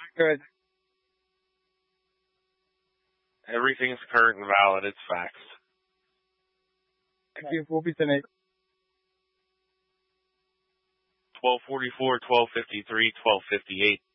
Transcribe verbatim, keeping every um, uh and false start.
Good. Everything's current and valid. It's faxed. Thank you. We'll be tonight. twelve forty-four, twelve fifty-three, twelve fifty-eight.